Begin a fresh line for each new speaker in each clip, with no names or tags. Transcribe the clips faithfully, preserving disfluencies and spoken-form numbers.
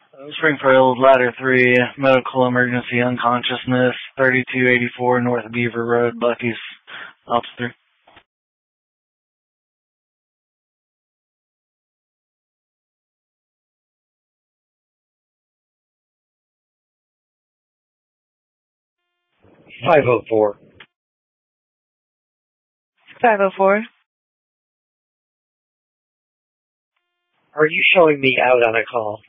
Springfield, Ladder three, medical emergency unconsciousness, thirty-two eighty-four North Beaver Road, Bucky's, officer.
five oh four.
five oh four.
Are you showing me out on a call?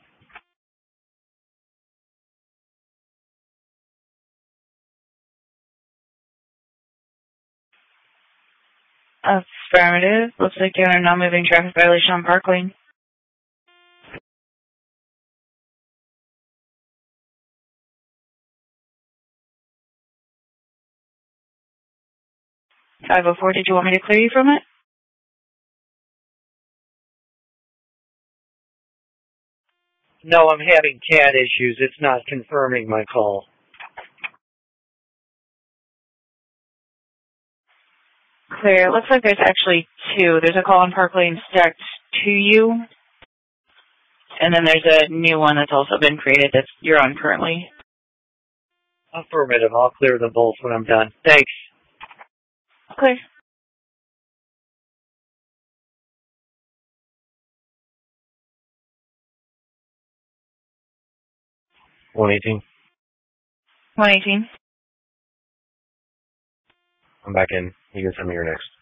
Affirmative. Looks like you're in a non-moving traffic violation on Park Lane. five oh four, did you want me to clear you from it?
No, I'm having cat issues. It's not confirming my call.
Clear. It looks like there's actually two. There's a call on Park Lane stacked to you, and then there's a new one that's also been created that you're on currently.
Affirmative. I'll clear them both when I'm done. Thanks.
Clear.
one eighteen.
one eighteen.
I'm back in. You can send me your next.